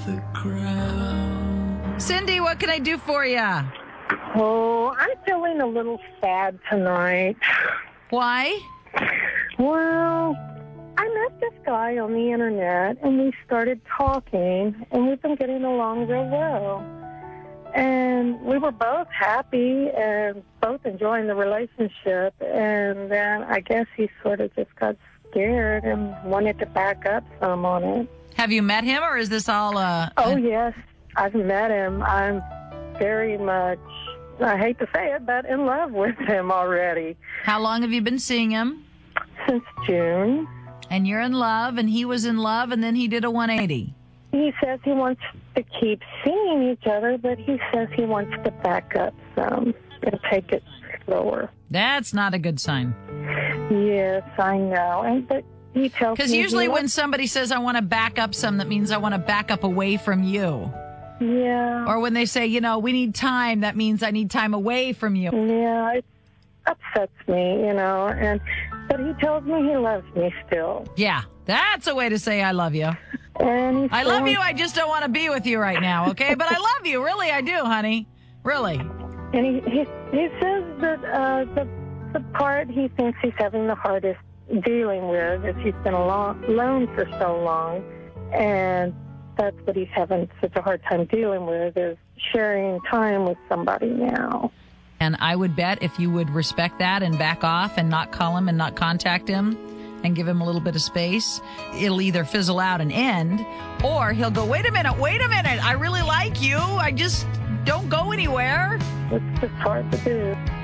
the ground. Cindy, what can I do for you? Oh, I'm feeling a little sad tonight. Why? Well, I met this guy on the internet, and we started talking, and we've been getting along real well. And we were both happy and both enjoying the relationship. And then I guess he sort of just got scared and wanted to back up some on it. Have you met him, or is this all Oh, yes. I've met him. I'm very much, I hate to say it, but in love with him already. How long have you been seeing him? Since June. And you're in love, and he was in love, and then he did a 180. He says he wants to keep seeing each other, but he says he wants to back up some and take it slower. That's not a good sign. Yes, I know. But he tells me... Because usually when somebody says, I want to back up some, that means I want to back up away from you. Yeah. Or when they say, we need time, that means I need time away from you. Yeah, it upsets me, but he tells me he loves me still. Yeah, that's a way to say I love you. And I love you, I just don't want to be with you right now, okay? But I love you, really, I do, honey. Really. And he says that the part he thinks he's having the hardest dealing with is he's been alone for so long, and that's what he's having such a hard time dealing with, is sharing time with somebody now. And I would bet if you would respect that and back off and not call him and not contact him and give him a little bit of space, it'll either fizzle out and end, or he'll go, wait a minute, I really like you. I just don't go anywhere. It's just hard to do.